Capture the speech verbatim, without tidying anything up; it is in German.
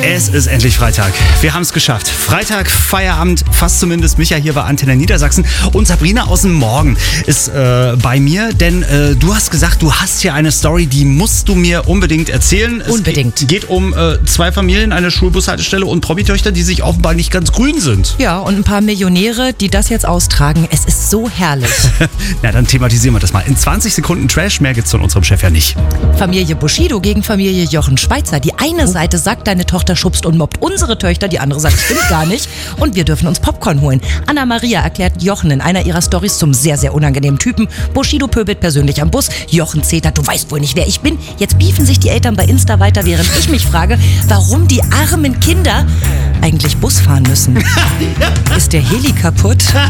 Es ist endlich Freitag. Wir haben es geschafft. Freitag, Feierabend, fast zumindest. Micha hier bei Antenne Niedersachsen. Und Sabrina aus dem Morgen ist äh, bei mir. Denn äh, du hast gesagt, du hast hier eine Story, die musst du mir unbedingt erzählen. Unbedingt. Es geht um äh, zwei Familien, eine Schulbushaltestelle und Promi-Töchter, die sich offenbar nicht ganz grün sind. Ja, und ein paar Millionäre, die das jetzt austragen. Es ist so herrlich. Na, dann thematisieren wir das mal. In zwanzig Sekunden Trash. Mehr gibt's von unserem Chef ja nicht. Familie Bushido gegen Familie Jochen Schweizer. Die eine Seite sagt, deine Tochter schubst und mobbt unsere Töchter, die andere sagt, stimmt gar nicht. Und wir dürfen uns Popcorn holen. Anna-Maria erklärt Jochen in einer ihrer Storys zum sehr, sehr unangenehmen Typen. Bushido pöbelt persönlich am Bus. Jochen zetert, du weißt wohl nicht, wer ich bin. Jetzt beefen sich die Eltern bei Insta weiter, während ich mich frage, warum die armen Kinder eigentlich Bus fahren müssen. Ist der Heli kaputt?